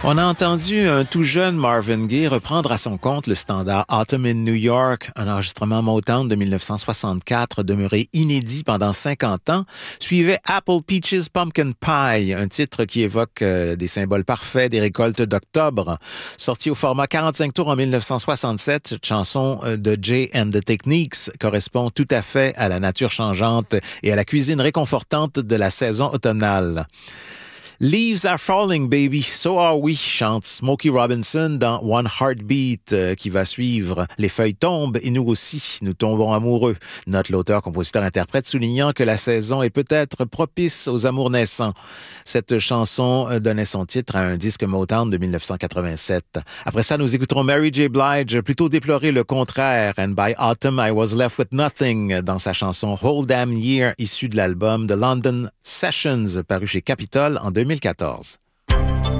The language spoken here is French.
On a entendu un tout jeune Marvin Gaye reprendre à son compte le standard Autumn in New York, un enregistrement Motown de 1964 demeuré inédit pendant 50 ans, suivait Apple Peaches Pumpkin Pie, un titre qui évoque des symboles parfaits des récoltes d'octobre. Sorti au format 45 tours en 1967, cette chanson de Jay and the Techniques correspond tout à fait à la nature changeante et à la cuisine réconfortante de la saison automnale. Leaves are falling, baby, so are we, chante Smokey Robinson dans One Heartbeat qui va suivre. Les feuilles tombent et nous aussi, nous tombons amoureux. Note l'auteur-compositeur-interprète soulignant que la saison est peut-être propice aux amours naissants. Cette chanson donnait son titre à un disque Motown de 1987. Après ça, nous écouterons Mary J. Blige plutôt déplorer le contraire. And by autumn, I was left with nothing dans sa chanson Whole Damn Year, issue de l'album The London Sessions, paru chez Capitol en 2014.